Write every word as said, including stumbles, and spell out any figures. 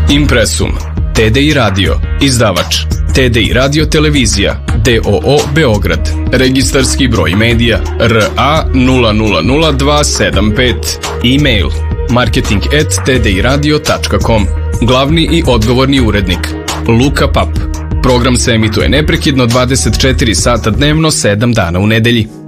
Impresum, T D I Radio, izdavač, T D I Radio Televizija, D O O Beograd, registarski broj medija R A nula nula nula dva sedam pet, e-mail marketing at t d i radio tačka com, glavni i odgovorni urednik Luka Pap. Program se emituje neprekidno dvadeset četiri sata dnevno, sedam dana u nedelji.